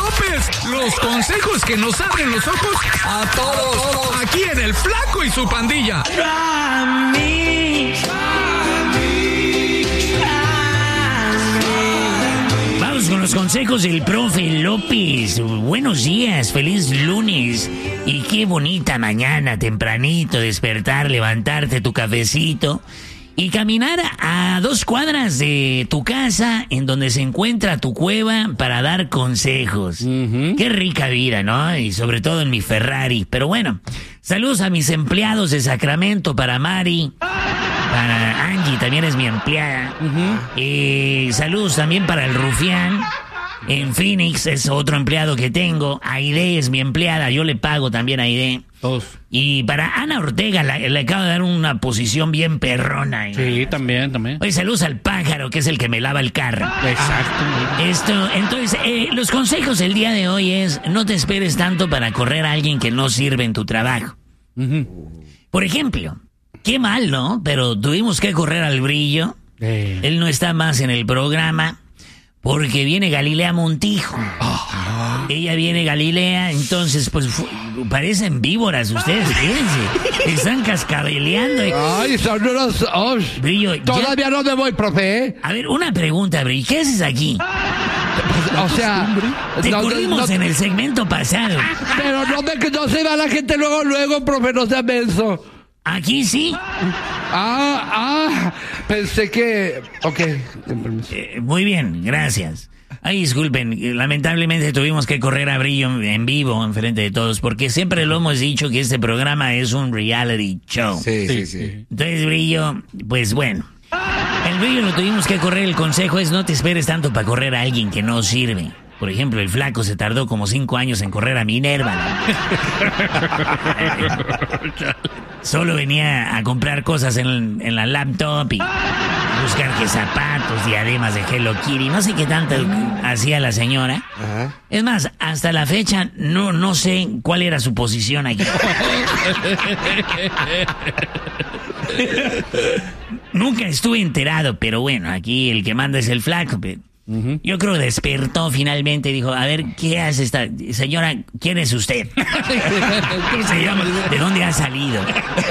López. Los consejos que nos abren los ojos a todos. Aquí en El Flaco y su pandilla. Vamos con los consejos del profe López. Buenos días, feliz lunes. Y qué bonita mañana, tempranito, despertar, levantarte tu cafecito y caminar a 2 cuadras de tu casa en donde se encuentra tu cueva para dar consejos. Qué rica vida, ¿no? Y sobre todo en mi Ferrari. Pero bueno, saludos a mis empleados de Sacramento, para Mari, para Angie, también es mi empleada. Saludos también para el Rufián. En Phoenix es otro empleado que tengo. Aide es mi empleada, yo le pago también a Aide. Todos. Y para Ana Ortega le acabo de dar una posición bien perrona. Sí, también. Oye, saludos al pájaro, que es el que me lava el carro. Exacto. Entonces, los consejos del día de hoy es: no te esperes tanto para correr a alguien que no sirve en tu trabajo. Por ejemplo, qué mal, ¿no? Pero tuvimos que correr al Brillo. Él no está más en el programa porque viene Galilea Montijo. Ella viene Galilea, entonces pues parecen víboras ustedes, fíjense. Están cascabeleando. Ay, son unos... Brillo, todavía no me voy, profe. A ver, una pregunta, Brillo. ¿Qué haces aquí? O sea... Te corrimos en el segmento pasado. Pero no se va la gente luego, profe, no sea menso. ¿Aquí sí? Pensé que... Ok. Muy bien, gracias. Ay, disculpen, lamentablemente tuvimos que correr a Brillo en vivo, enfrente de todos, porque siempre lo hemos dicho que este programa es un reality show. Sí. Entonces, Brillo, pues bueno. El Brillo lo tuvimos que correr, el consejo es: no te esperes tanto para correr a alguien que no sirve. Por ejemplo, el Flaco se tardó como 5 años en correr a Minerva. Solo venía a comprar cosas en la laptop y buscar que zapatos, diademas de Hello Kitty, no sé qué tanto hacía la señora. Es más, hasta la fecha no sé cuál era su posición aquí. Nunca estuve enterado, pero bueno, aquí el que manda es el Flaco. Yo creo que despertó finalmente y dijo: a ver, ¿qué hace esta señora? ¿Quién es usted? ¿Cómo se llama? ¿De dónde ha salido?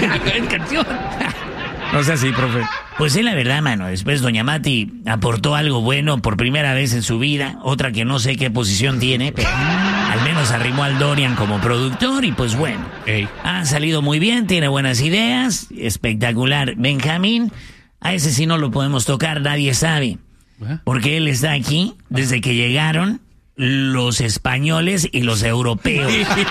No sea así, profe. Pues sí, la verdad, mano. Después doña Mati aportó algo bueno por primera vez en su vida. Otra que no sé qué posición tiene, pero al menos arrimó al Dorian como productor y pues bueno. Ha salido muy bien, tiene buenas ideas. Espectacular. Benjamín, a ese sí no lo podemos tocar, nadie sabe. Porque él está aquí desde que llegaron los españoles y los europeos.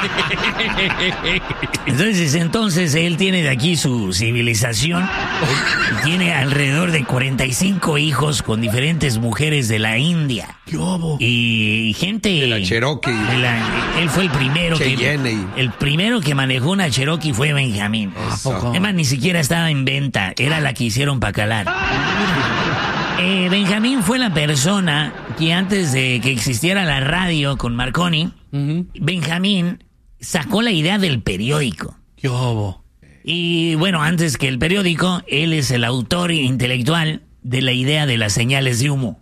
Entonces él tiene de aquí su civilización y tiene alrededor de 45 hijos con diferentes mujeres de la India. Y gente de la Cherokee. Él fue el primero que manejó una Cherokee fue Benjamín. Además, ni siquiera estaba en venta, era la que hicieron para calar. Benjamín fue la persona que antes de que existiera la radio con Marconi, Benjamín sacó la idea del periódico. Y bueno, antes que el periódico, él es el autor intelectual de la idea de las señales de humo.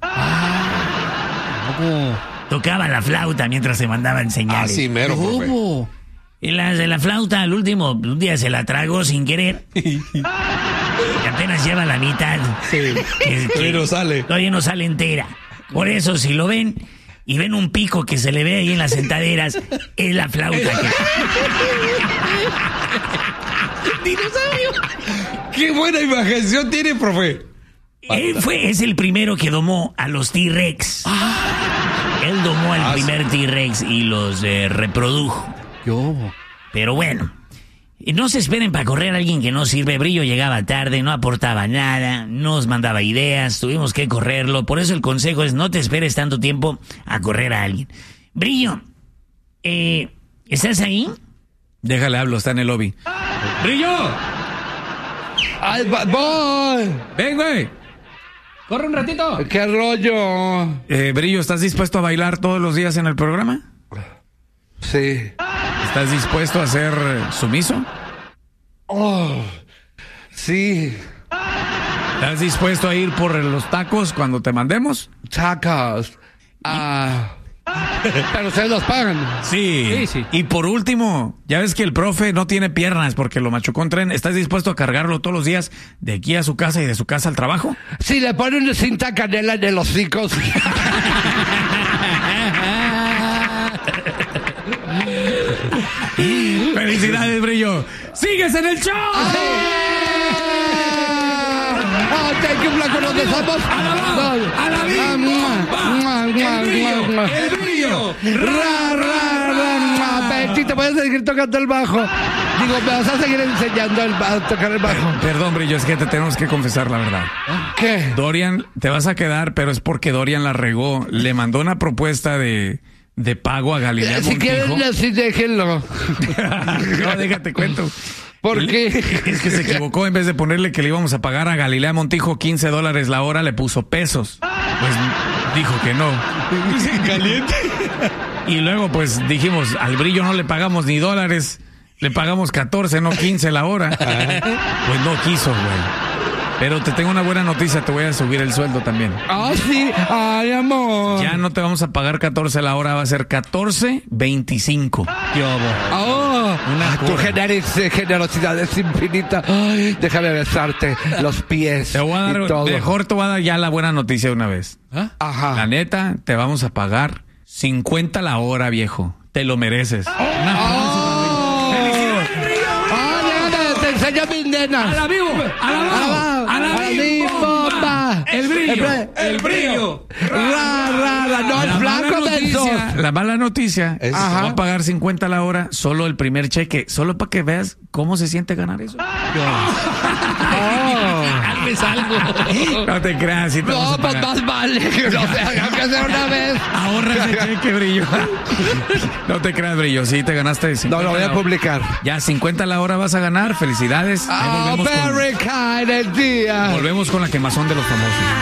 Tocaba la flauta mientras se mandaban señales. Así mero, profe. Y las de la flauta, al último, un día se la tragó sin querer. Y apenas lleva la mitad. Todavía no sale entera. Por eso, si lo ven y ven un pico que se le ve ahí en las sentaderas, es la flauta que... ¡Dinosaurio! ¡Qué buena imaginación tiene, profe! Él es el primero que domó a los T-Rex. Él domó al primer T-Rex y los reprodujo. Pero bueno, no se esperen para correr a alguien que no sirve. Brillo llegaba tarde, no aportaba nada, no nos mandaba ideas, tuvimos que correrlo. Por eso el consejo es: no te esperes tanto tiempo a correr a alguien. Brillo, ¿estás ahí? Déjale, hablo, está en el lobby. ¡Brillo! ¡Ay, voy! ¡Ven, güey! ¡Corre un ratito! ¡Qué rollo! Brillo, ¿estás dispuesto a bailar todos los días en el programa? Sí. ¿Estás dispuesto a ser sumiso? Sí. ¿Estás dispuesto a ir por los tacos cuando te mandemos? Tacos. Pero ustedes los pagan. Sí. Sí. Y por último, ya ves que el profe no tiene piernas porque lo machucó en tren. ¿Estás dispuesto a cargarlo todos los días de aquí a su casa y de su casa al trabajo? Si le ponen cinta canela en los hocicos. ¡Felicidades, Brillo! ¡Sigues en el show! Thank you, Flaco, nos besamos. ¡A la ¡El Brillo! Betty, te puedes seguir tocando el bajo. Digo, me vas a seguir enseñando a tocar el bajo. Perdón, Brillo, es que te tenemos que confesar la verdad. ¿Qué? Dorian, te vas a quedar, pero es porque Dorian la regó. Le mandó una propuesta de pago a Galilea Si quieren, Montijo. así déjenlo. No, déjate cuento. ¿Por qué? Es que se equivocó. En vez de ponerle que le íbamos a pagar a Galilea Montijo $15 la hora, le puso pesos. Pues dijo que no. Caliente. Y luego pues dijimos, al Brillo no le pagamos ni dólares, le pagamos 14, no 15 la hora. Pues no quiso, güey. Pero te tengo una buena noticia, te voy a subir el sueldo también. Ah, sí. Ay, amor. Ya no te vamos a pagar 14 la hora, va a ser 14.25. Oh, Una tu cura. generosidad es infinita. Ay, déjame besarte los pies. Te voy a dar, y todo. mejor te voy a dar ya la buena noticia de una vez. Ajá. La neta, te vamos a pagar 50 la hora, viejo. Te lo mereces. Déjame, te enseño mis nenas. ¡A la vivo! ¡A la vivo! ¡A la bomba! ¡El Brillo! ¡El Brillo! No, el flaco de esos. La mala noticia es que Ajá. te va a pagar 50 la hora, solo el primer cheque, solo para que veas cómo se siente ganar eso. Hazles algo. No te creas, si te vamos No, a pues pagar. más vale que no se haga que sea una vez. Ahorra ese cheque, Brillo. No te creas, Brillo, sí te ganaste 50 No, lo voy a la hora. publicar. Ya 50 la hora vas a ganar, felicidades. Ahí Oh, volvemos very kind, el día. volvemos con la quemazón de los famosos.